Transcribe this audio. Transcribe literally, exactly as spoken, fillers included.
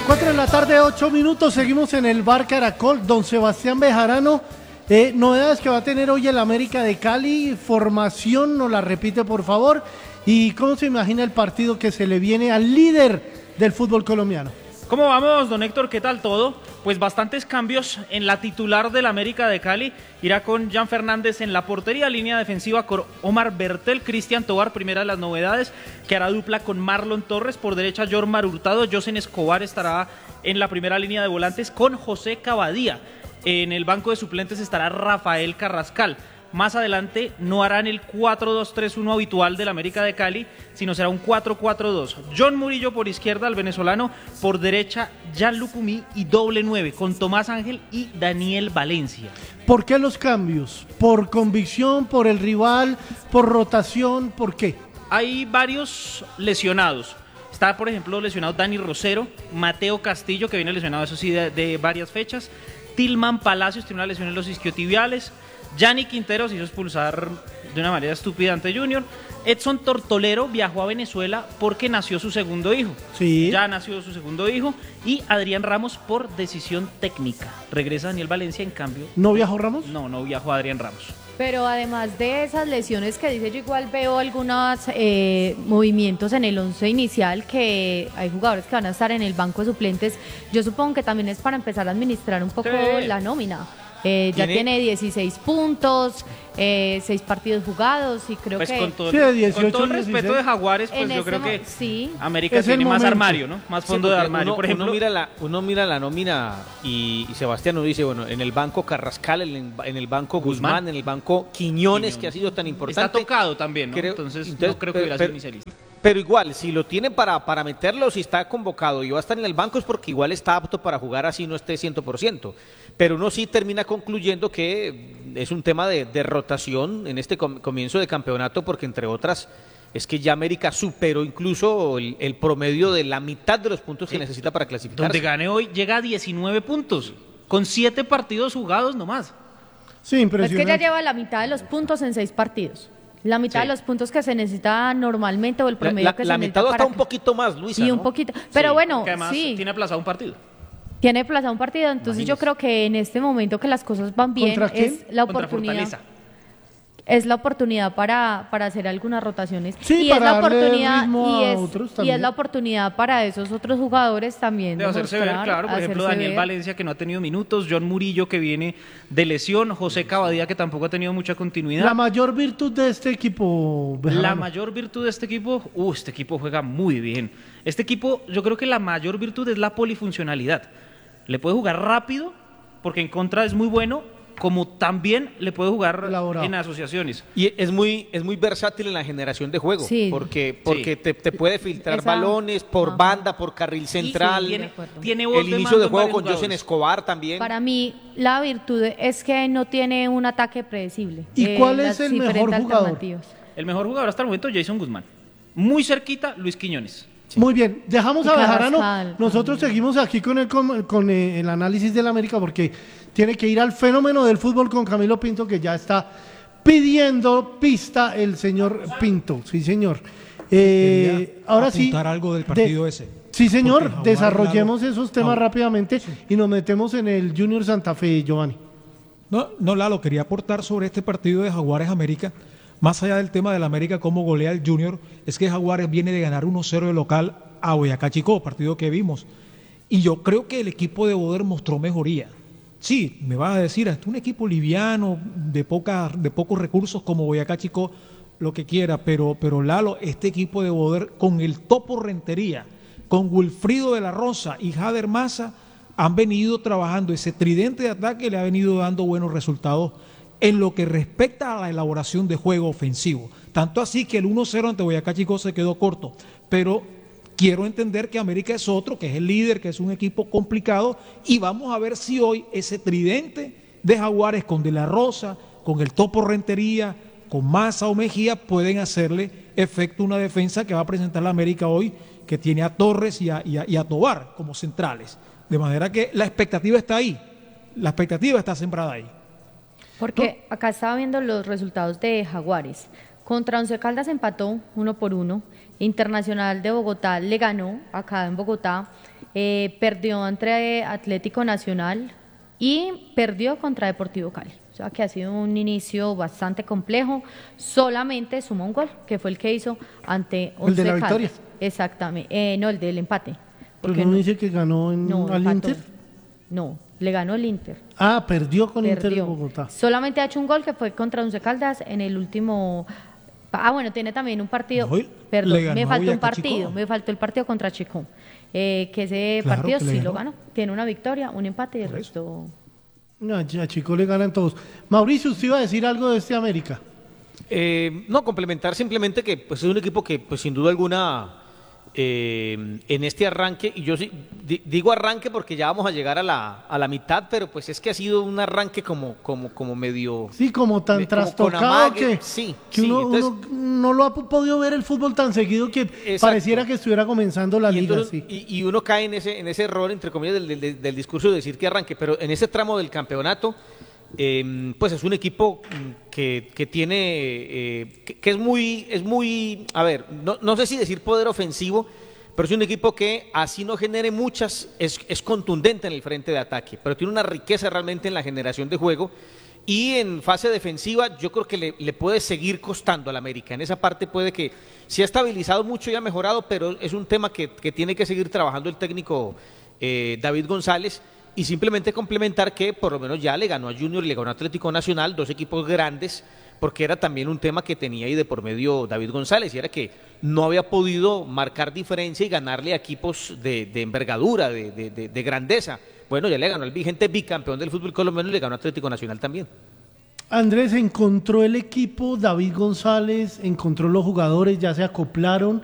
cuatro de la tarde, ocho minutos, seguimos en el Bar Caracol. Don Sebastián Bejarano, eh, novedades que va a tener hoy el América de Cali, formación, nos la repite por favor, y cómo se imagina el partido que se le viene al líder del fútbol colombiano. ¿Cómo vamos, don Héctor? ¿Qué tal todo? Pues bastantes cambios en la titular del América de Cali. Irá con Jan Fernández en la portería, línea defensiva con Omar Bertel, Cristian Tobar, primera de las novedades, que hará dupla con Marlon Torres, por derecha Jormar Hurtado, Josen Escobar estará en la primera línea de volantes con José Cavadía. En el banco de suplentes estará Rafael Carrascal. Más adelante no harán el cuatro dos tres uno habitual del América de Cali, sino será un cuatro cuatro dos. John Murillo por izquierda, el venezolano, por derecha Jan Lucumí y doble nueve con Tomás Ángel y Daniel Valencia. ¿Por qué los cambios? ¿Por convicción, por el rival, por rotación, por qué? Hay varios lesionados. Está, por ejemplo, lesionado Dani Rosero, Mateo Castillo, que viene lesionado, eso sí, de, de varias fechas. Tilman Palacios tiene una lesión en los isquiotibiales. Yanni Quintero se hizo expulsar de una manera estúpida ante Junior. Edson Tortolero viajó a Venezuela porque nació su segundo hijo. Sí. Ya nació su segundo hijo. Y Adrián Ramos por decisión técnica. Regresa Daniel Valencia, en cambio. ¿No viajó Ramos? No, no viajó Adrián Ramos. Pero además de esas lesiones que dice, yo igual veo algunos eh, movimientos en el once inicial, que hay jugadores que van a estar en el banco de suplentes. Yo supongo que también es para empezar a administrar un poco Sí. la nómina. Eh, ya tiene dieciséis puntos, eh, seis partidos jugados y creo Pues que con todo, Sí, de dieciocho, con todo el dieciséis. respeto de Jaguares, pues en yo este creo mo- que sí. América Es el tiene más momento. armario, ¿no? Más Sí, fondo de porque armario. uno, Por ejemplo, uno mira la, uno mira la nómina y, y Sebastián nos dice, bueno, en el banco Carrascal, en el, en el banco Guzmán, Guzmán. en el banco Quiñones, que ha sido tan importante. está tocado también, ¿no? Creo- entonces, entonces, no creo que pero- hubiera pero- sido inicialista. Pero igual, si lo tiene para, para meterlo, si está convocado y va a estar en el banco es porque igual está apto para jugar así no esté cien por ciento. Pero uno sí termina concluyendo que es un tema de, de rotación en este com- comienzo de campeonato, porque entre otras es que ya América superó incluso el, el promedio de la mitad de los puntos que necesita para clasificar. Donde gane hoy llega a diecinueve puntos, con siete partidos jugados nomás. Sí, Es impresionante. que ya lleva la mitad de los puntos en seis partidos. La mitad Sí. de los puntos que se necesita normalmente o el La, promedio la- que la se mitad necesita está para un poquito más, Luisa, Sí, ¿no? un poquito. Pero Sí, bueno, porque además sí. tiene aplazado un partido. Tiene plaza un partido, entonces yo creo que en este momento que las cosas van bien ¿Contra quién? es la Contra oportunidad Fortaleza. es la oportunidad para, para hacer algunas rotaciones Sí, y es para la darle oportunidad ritmo y a es, otros y también. es la oportunidad para esos otros jugadores también De hacerse ver, demostrar, claro, por ejemplo, hacerse Daniel ver. Valencia, que no ha tenido minutos, John Murillo, que viene de lesión, José Cavadía, que tampoco ha tenido mucha continuidad. La mayor virtud de este equipo, Bejarano. La mayor virtud de este equipo, uh, este equipo juega muy bien. Este equipo, yo creo que la mayor virtud es la polifuncionalidad. Le puede jugar rápido, porque en contra es muy bueno, como también le puede jugar Elaborado. en asociaciones. Y es muy, es muy versátil en la generación de juego, Sí. porque, porque te, te puede filtrar Esa- balones por Ajá. banda, por carril central. sí, Tiene, de acuerdo. tiene voz el de inicio mando de en juego varios con Josen jugadores. Escobar también. Para mí la virtud es que no tiene un ataque predecible. ¿Y eh, cuál las es el mejor diferentes jugador? alternativas. El mejor jugador hasta el momento, Jason Guzmán. Muy cerquita, Luis Quiñones. Muy bien, dejamos Y a Bejarano. Carrascal. Nosotros seguimos aquí con el, con, con, eh, el análisis del América porque tiene que ir al fenómeno del fútbol con Camilo Pinto, que ya está pidiendo pista el señor Pinto. Sí, señor. Eh, Quería ahora sí. apuntar algo del partido ese. Sí, señor. Porque Jaguares, Desarrollemos Lalo- esos temas Jau- rápidamente y nos metemos en el Junior Santa Fe, Giovanni. No, no, Lalo, quería aportar sobre este partido de Jaguares América. Más allá del tema del América, cómo golea el Junior, es que Jaguares viene de ganar uno cero de local a Boyacá Chicó, partido que vimos. Y yo creo que el equipo de Boder mostró mejoría. Sí, me vas a decir, es un equipo liviano, de, poca, de pocos recursos como Boyacá Chicó, lo que quiera, pero, pero Lalo, este equipo de Boder con el Topo Rentería, con Wilfrido de la Rosa y Jader Maza, han venido trabajando ese tridente de ataque, le ha venido dando buenos resultados en lo que respecta a la elaboración de juego ofensivo. Tanto así que el uno cero ante Boyacá Chicó se quedó corto, pero quiero entender que América es otro, que es el líder, que es un equipo complicado, y vamos a ver si hoy ese tridente de Jaguares con De la Rosa, con el Topo Rentería, con Maza o Mejía, pueden hacerle efecto una defensa que va a presentar la América hoy, que tiene a Torres y a, y a, y a Tobar como centrales. De manera que la expectativa está ahí, la expectativa está sembrada ahí. Porque acá estaba viendo los resultados de Jaguares. Contra Once Caldas empató uno por uno. Internacional de Bogotá le ganó acá en Bogotá. eh, perdió entre Atlético Nacional y perdió contra Deportivo Cali. O sea que ha sido un inicio bastante complejo. Solamente sumó un gol, que fue el que hizo ante Once ¿El de la Caldas. victoria? Exactamente. Eh, no, el del empate. Pero Porque no dice que ganó en, no, al empató. Inter. No, le ganó el Inter. Ah, perdió con Inter de Perdió. Bogotá. Solamente ha hecho un gol que fue contra Once Caldas en el último. Ah, bueno, tiene también un partido. No, le Perdón, ganó me a faltó un Boyacá partido. Chicó. Me faltó el partido contra Chicó. Eh, que ese Claro partido que le sí lo ganó. ganó. Tiene una victoria, un empate y el Por eso. resto. No, ya, chicos, le ganan todos. Mauricio, ¿usted iba a decir algo de este América? Eh, no, complementar simplemente que pues, es un equipo que pues, sin duda alguna eh, en este arranque, y yo sí, di- digo arranque porque ya vamos a llegar a la, a la mitad, pero pues es que ha sido un arranque como, como, como medio... Sí, como tan de- como con trastocado amague, que, sí, que sí, uno, entonces- uno no lo ha podido ver el fútbol tan seguido que Exacto. pareciera que estuviera comenzando la y, liga. entonces- Sí. y- y uno cae en ese, en ese error, entre comillas, del, del- del discurso de decir que arranque, pero en ese tramo del campeonato, eh, pues es un equipo mm, que, que tiene, eh, que, que es muy, es muy, a ver, no, no sé si decir poder ofensivo, pero es un equipo que así no genere muchas, es, es contundente en el frente de ataque, pero tiene una riqueza realmente en la generación de juego. Y en fase defensiva yo creo que le, le puede seguir costando al América. En esa parte puede que se ha estabilizado mucho y ha mejorado, pero es un tema que, que tiene que seguir trabajando el técnico eh, David González, y simplemente complementar que por lo menos ya le ganó a Junior y le ganó a Atlético Nacional, dos equipos grandes, porque era también un tema que tenía ahí de por medio David González, y era que no había podido marcar diferencia y ganarle a equipos de, de envergadura, de, de, de, de grandeza. Bueno, ya le ganó al vigente bicampeón del fútbol colombiano y le ganó a Atlético Nacional también. Andrés, encontró el equipo, David González, encontró los jugadores, ya se acoplaron,